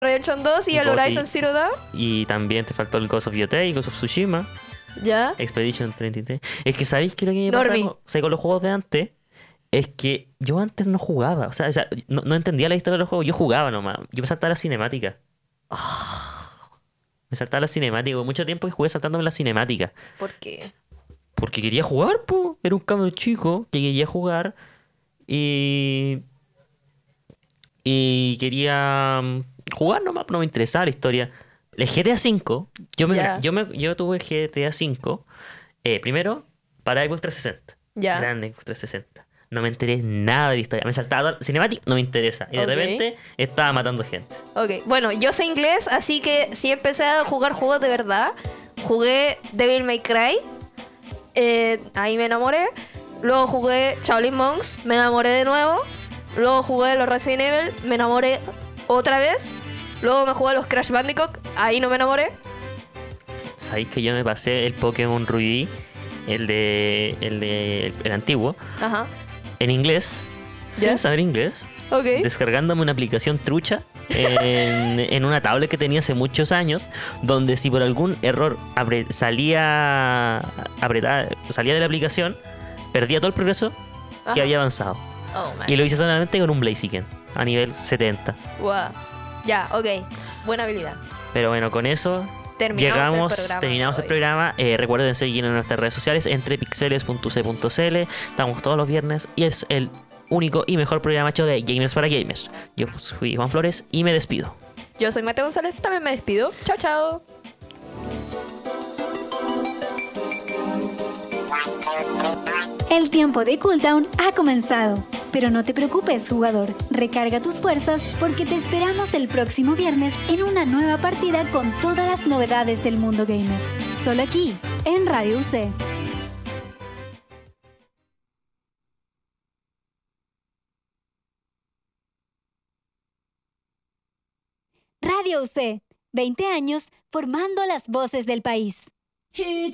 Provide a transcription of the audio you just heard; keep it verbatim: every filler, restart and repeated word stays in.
Redemption dos y el Goti- Horizon Zero Dawn. Y también te faltó el Ghost of Yotei, Ghost of Tsushima, Ya. Expedition treinta y tres. Es que ¿sabéis qué es lo que me pasa Normie. con, o sea, con los juegos de antes? Es que yo antes no jugaba. O sea, o sea, no, no entendía la historia de los juegos. Yo jugaba nomás. Yo me saltaba la cinemática. Me saltaba la cinemática. Mucho tiempo que jugué saltándome la cinemática. ¿Por qué? Porque quería jugar, po. Era un cabrón chico que quería jugar. Y. Y quería mm, jugar nomás. No me interesaba la historia. El G T A cinco. Yo, me, Ya. yo, me, yo tuve el G T A cinco. Eh, primero, para Xbox trescientos sesenta. Ya. Grande Xbox trescientos sesenta. No me enteré nada de la historia. Me saltaba toda- Cinematic, no me interesa. Y de Ok. repente estaba matando gente. Ok, bueno, yo sé inglés, así que sí empecé a jugar juegos de verdad. Jugué Devil May Cry. eh, ahí me enamoré. Luego jugué Shaolin Monks. Me enamoré de nuevo. Luego jugué los Resident Evil. Me enamoré otra vez. Luego me jugué los Crash Bandicoot. Ahí no me enamoré. ¿Sabéis que yo me pasé el Pokémon Ruby? El de. El de. El, el antiguo. Ajá. En inglés. ¿Ya? Sin saber inglés. Ok. Descargándome una aplicación trucha. En, en una tablet que tenía hace muchos años. Donde si por algún error apre- salía. Apretada, salía de la aplicación. Perdía todo el progreso Ajá. que había avanzado. Oh, man. Y lo hice solamente con un Blaziken. A nivel setenta. Wow. Ya, ok. Buena habilidad. Pero bueno, con eso Terminamos llegamos, el programa. terminamos de el hoy. programa. Eh, recuerden seguirnos en nuestras redes sociales entre pixeles punto c punto c l. Estamos todos los viernes y es el único y mejor programa hecho de Gamers para Gamers. Yo fui Juan Flores y me despido. Yo soy Mateo González, también me despido. Chao, chao. El tiempo de cooldown ha comenzado. Pero no te preocupes, jugador. Recarga tus fuerzas porque te esperamos el próximo viernes en una nueva partida con todas las novedades del mundo gamer. Solo aquí, en Radio U C. Radio U C, veinte años formando las voces del país.